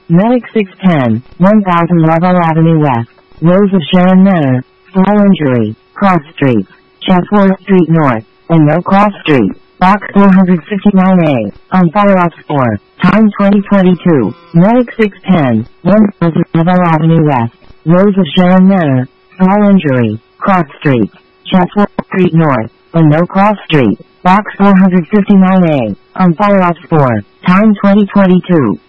Medic 610, 1000 Lovell Avenue West, Rose of Sharon Manor, Fall Injury, Cross Street, Chatsworth Street North, and No Cross Street, Box 459A, on fire off 4, time 2022, Medic 610, 1000 Lovell Avenue West, Rose of Sharon Manor, Fall Injury, Cross Street, Chatsworth Street North, and No Cross Street, Box 459A, on fire off 4, time 2022.